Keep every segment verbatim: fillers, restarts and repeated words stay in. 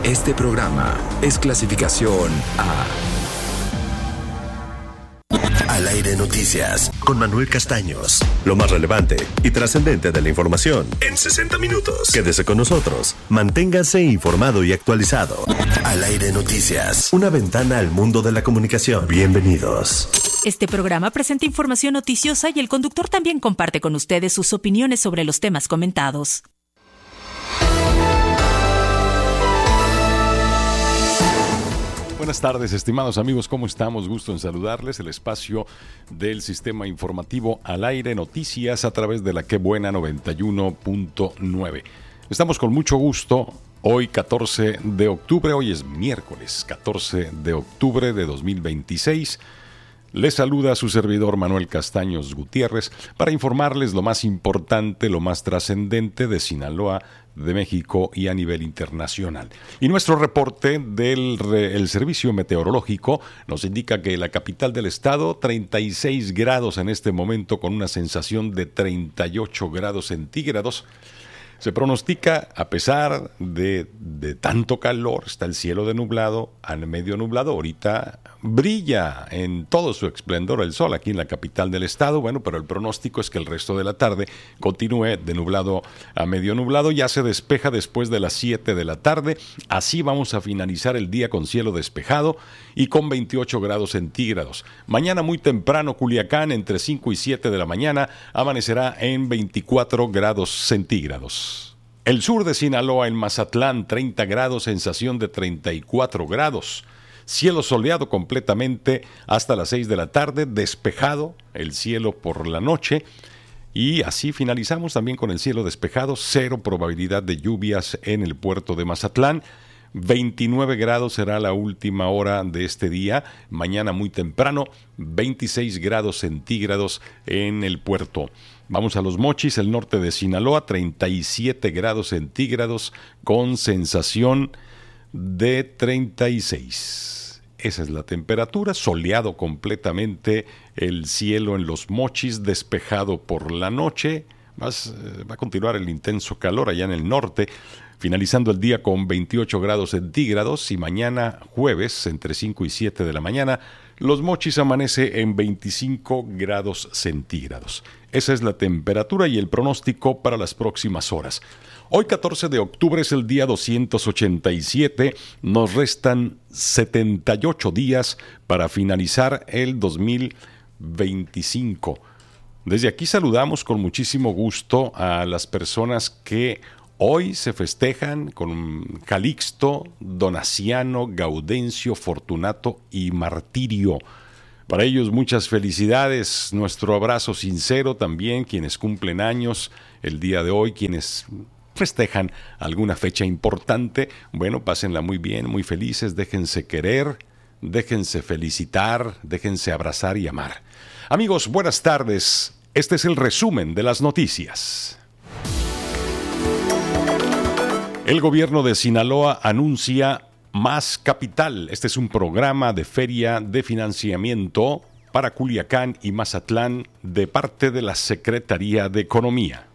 Este programa es clasificación A. Al aire noticias con Manuel Castaños. Lo más relevante y trascendente de la información en sesenta minutos. Quédese con nosotros. Manténgase informado y actualizado. Al aire noticias. Una ventana al mundo de la comunicación. Bienvenidos. Este programa presenta información noticiosa y el conductor también comparte con ustedes sus opiniones sobre los temas comentados. Buenas tardes, estimados amigos, ¿cómo estamos? Gusto en saludarles. El espacio del sistema informativo Al Aire Noticias a través de la Qué Buena noventa y uno punto nueve. Estamos con mucho gusto hoy catorce de octubre, hoy es miércoles catorce de octubre de dos mil veintiséis. Les saluda a su servidor Manuel Castaños Gutiérrez para informarles lo más importante, lo más trascendente de Sinaloa, de México y a nivel internacional. Y nuestro reporte del el Servicio Meteorológico nos indica que la capital del estado, treinta y seis grados en este momento con una sensación de treinta y ocho grados centígrados. Se pronostica, a pesar de, de tanto calor, está el cielo de nublado, al medio nublado. Ahorita brilla en todo su esplendor el sol aquí en la capital del estado. Bueno, pero el pronóstico es que el resto de la tarde continúe de nublado a medio nublado. Ya se despeja después de las siete de la tarde. Así vamos a finalizar el día con cielo despejado y con veintiocho grados centígrados. Mañana muy temprano, Culiacán, entre cinco y siete de la mañana, amanecerá en veinticuatro grados centígrados. El sur de Sinaloa, en Mazatlán, treinta grados, sensación de treinta y cuatro grados. Cielo soleado completamente hasta las seis de la tarde, despejado el cielo por la noche. Y así finalizamos también con el cielo despejado, cero probabilidad de lluvias en el puerto de Mazatlán. veintinueve grados será la última hora de este día. Mañana muy temprano, veintiséis grados centígrados en el puerto. Vamos a Los Mochis, el norte de Sinaloa, treinta y siete grados centígrados con sensación de treinta y seis. Esa es la temperatura, soleado completamente el cielo en Los Mochis, despejado por la noche. Vas, va a continuar el intenso calor allá en el norte, finalizando el día con veintiocho grados centígrados y mañana jueves entre cinco y siete de la mañana Los Mochis amanece en veinticinco grados centígrados. Esa es la temperatura y el pronóstico para las próximas horas. Hoy catorce de octubre es el día doscientos ochenta y siete, nos restan setenta y ocho días para finalizar el dos mil veinticinco. Desde aquí saludamos con muchísimo gusto a las personas que hoy se festejan con Calixto, Donaciano, Gaudencio, Fortunato y Martirio. Para ellos muchas felicidades, nuestro abrazo sincero también, quienes cumplen años el día de hoy, quienes festejan alguna fecha importante. Bueno, pásenla muy bien, muy felices, déjense querer, déjense felicitar, déjense abrazar y amar. Amigos, buenas tardes. Este es el resumen de las noticias. El gobierno de Sinaloa anuncia Más Capital. Este es un programa de feria de financiamiento para Culiacán y Mazatlán de parte de la Secretaría de Economía.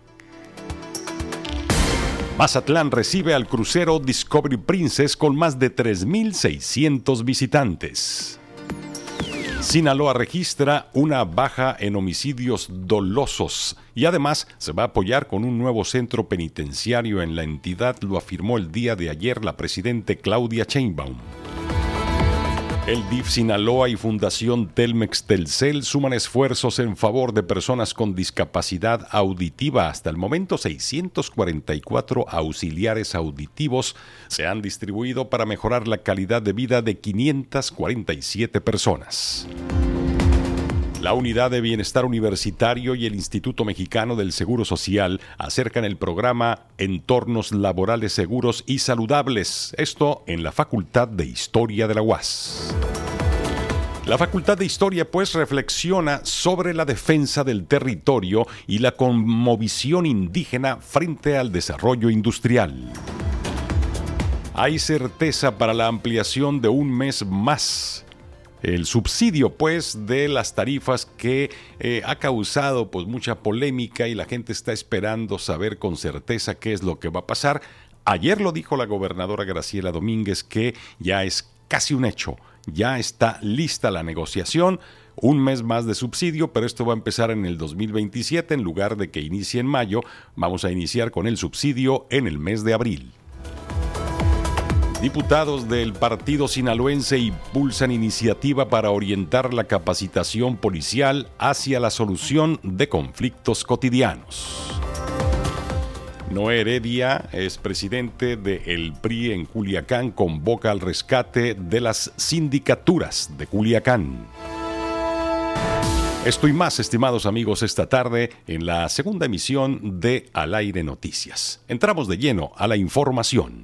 Mazatlán recibe al crucero Discovery Princess con más de tres mil seiscientos visitantes. Sinaloa registra una baja en homicidios dolosos y además se va a apoyar con un nuevo centro penitenciario en la entidad, lo afirmó el día de ayer la presidenta Claudia Sheinbaum. El D I F Sinaloa y Fundación Telmex Telcel suman esfuerzos en favor de personas con discapacidad auditiva. Hasta el momento, seiscientos cuarenta y cuatro auxiliares auditivos se han distribuido para mejorar la calidad de vida de quinientas cuarenta y siete personas. La Unidad de Bienestar Universitario y el Instituto Mexicano del Seguro Social acercan el programa Entornos Laborales Seguros y Saludables, esto en la Facultad de Historia de la U A S. La Facultad de Historia, pues, reflexiona sobre la defensa del territorio y la cosmovisión indígena frente al desarrollo industrial. Hay certeza para la ampliación de un mes más. El subsidio, pues, de las tarifas que eh, ha causado pues mucha polémica y la gente está esperando saber con certeza qué es lo que va a pasar. Ayer lo dijo la gobernadora Graciela Domínguez que ya es casi un hecho, ya está lista la negociación. Un mes más de subsidio, pero esto va a empezar en el dos mil veintisiete. En lugar de que inicie en mayo, vamos a iniciar con el subsidio en el mes de abril. Diputados del partido sinaloense impulsan iniciativa para orientar la capacitación policial hacia la solución de conflictos cotidianos. Noé Heredia, es presidente del P R I en Culiacán, convoca al rescate de las sindicaturas de Culiacán. Esto y más, estimados amigos, esta tarde en la segunda emisión de Al Aire Noticias. Entramos de lleno a la información.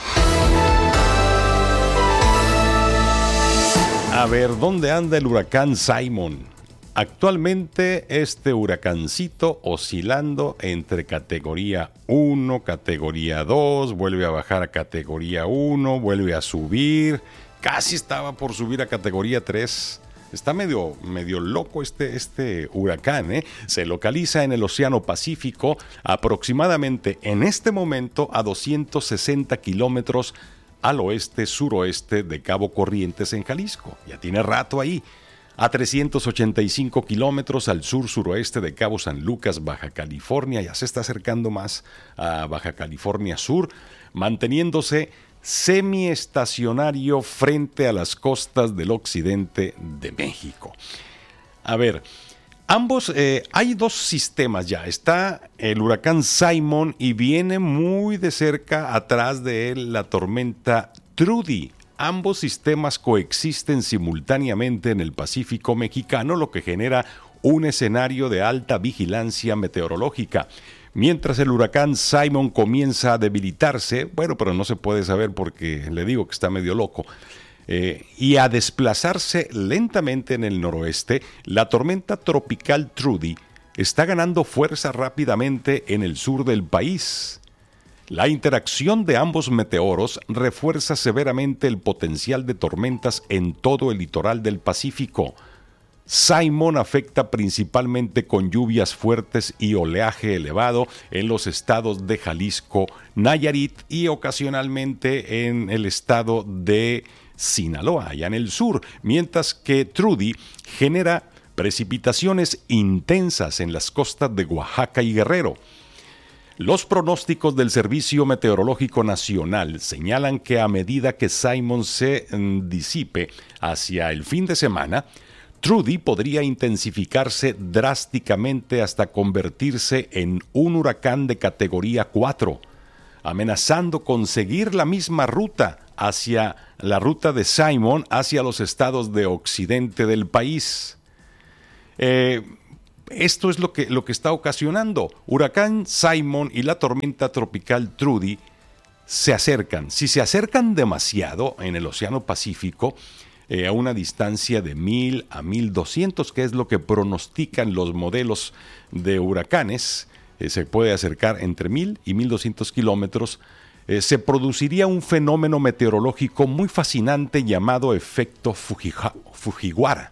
A ver, ¿dónde anda el huracán Simon? Actualmente este huracancito oscilando entre categoría uno, categoría dos, vuelve a bajar a categoría uno, vuelve a subir, casi estaba por subir a categoría tres. Está medio, medio loco este, este huracán, ¿eh? Se localiza en el Océano Pacífico, aproximadamente en este momento a doscientos sesenta kilómetros al oeste-suroeste de Cabo Corrientes en Jalisco. Ya tiene rato ahí. A trescientos ochenta y cinco kilómetros al sur-suroeste de Cabo San Lucas, Baja California. Ya se está acercando más a Baja California Sur, manteniéndose semiestacionario frente a las costas del occidente de México. A ver, ambos, eh, hay dos sistemas ya. Está el huracán Simon y viene muy de cerca atrás de él la tormenta Trudy. Ambos sistemas coexisten simultáneamente en el Pacífico mexicano, lo que genera un escenario de alta vigilancia meteorológica. Mientras el huracán Simon comienza a debilitarse, bueno, pero no se puede saber porque le digo que está medio loco, eh, y a desplazarse lentamente en el noroeste, la tormenta tropical Trudy está ganando fuerza rápidamente en el sur del país. La interacción de ambos meteoros refuerza severamente el potencial de tormentas en todo el litoral del Pacífico. Simon afecta principalmente con lluvias fuertes y oleaje elevado en los estados de Jalisco, Nayarit y ocasionalmente en el estado de Sinaloa, allá en el sur, mientras que Trudy genera precipitaciones intensas en las costas de Oaxaca y Guerrero. Los pronósticos del Servicio Meteorológico Nacional señalan que a medida que Simon se mm, disipe hacia el fin de semana, Trudy podría intensificarse drásticamente hasta convertirse en un huracán de categoría cuatro, amenazando con seguir la misma ruta hacia la ruta de Simon hacia los estados de occidente del país. Eh, esto es lo que, lo que está ocasionando. Huracán Simon y la tormenta tropical Trudy se acercan. Si se acercan demasiado en el Océano Pacífico, Eh, a una distancia de mil a mil doscientos, que es lo que pronostican los modelos de huracanes, eh, se puede acercar entre mil y mil doscientos kilómetros, eh, se produciría un fenómeno meteorológico muy fascinante llamado efecto Fujija, Fujiwara,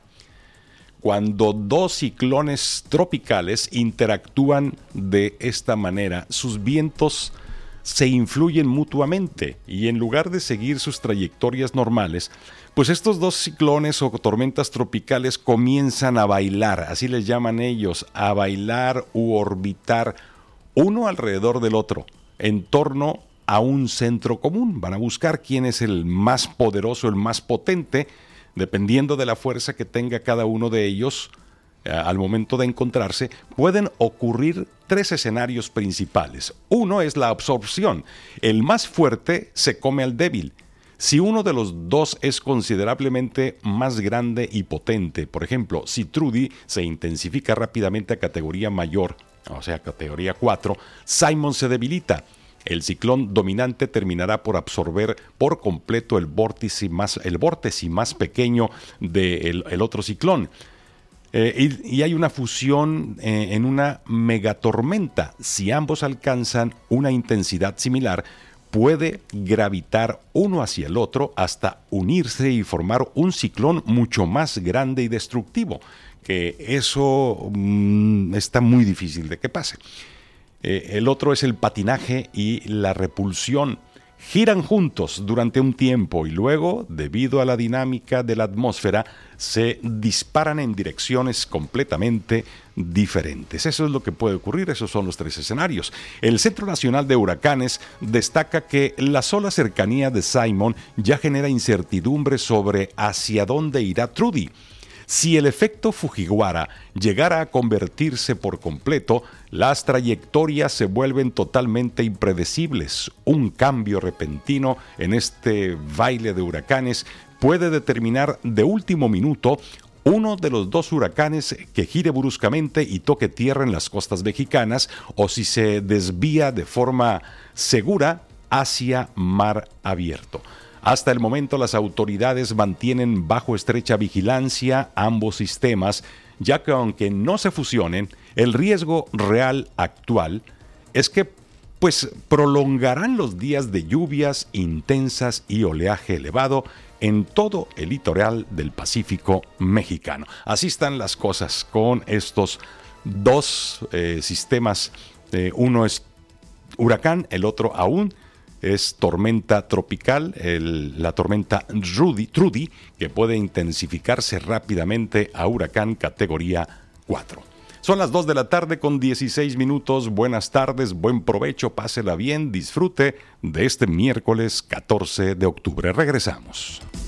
cuando dos ciclones tropicales interactúan de esta manera. Sus vientos se influyen mutuamente y en lugar de seguir sus trayectorias normales, pues estos dos ciclones o tormentas tropicales comienzan a bailar, así les llaman ellos, a bailar u orbitar uno alrededor del otro, en torno a un centro común. Van a buscar quién es el más poderoso, el más potente, dependiendo de la fuerza que tenga cada uno de ellos. Al momento de encontrarse, pueden ocurrir tres escenarios principales. Uno es la absorción. El más fuerte se come al débil. Si uno de los dos es considerablemente más grande y potente, por ejemplo, si Trudy se intensifica rápidamente a categoría mayor, o sea, categoría cuatro, Simon se debilita. El ciclón dominante terminará por absorber por completo el vórtice más, el vórtice más pequeño del el otro ciclón. Eh, y, y hay una fusión eh, en una megatormenta. Si ambos alcanzan una intensidad similar, puede gravitar uno hacia el otro hasta unirse y formar un ciclón mucho más grande y destructivo, que eso mmm, está muy difícil de que pase. Eh, el otro es el patinaje y la repulsión. Giran juntos durante un tiempo y luego, debido a la dinámica de la atmósfera, se disparan en direcciones completamente diferentes. Eso es lo que puede ocurrir, esos son los tres escenarios. El Centro Nacional de Huracanes destaca que la sola cercanía de Simon ya genera incertidumbre sobre hacia dónde irá Trudy. Si el efecto Fujiwara llegara a convertirse por completo, las trayectorias se vuelven totalmente impredecibles. Un cambio repentino en este baile de huracanes puede determinar de último minuto uno de los dos huracanes que gire bruscamente y toque tierra en las costas mexicanas, o si se desvía de forma segura hacia mar abierto. Hasta el momento, las autoridades mantienen bajo estrecha vigilancia ambos sistemas, ya que aunque no se fusionen, el riesgo real actual es que pues prolongarán los días de lluvias intensas y oleaje elevado en todo el litoral del Pacífico mexicano. Así están las cosas con estos dos eh, sistemas. Eh, uno es huracán, el otro aún es tormenta tropical, el, la tormenta Rudy, Trudy, que puede intensificarse rápidamente a huracán categoría cuatro. Son las dos de la tarde con dieciséis minutos. Buenas tardes, buen provecho, pásela bien, disfrute de este miércoles catorce de octubre. Regresamos.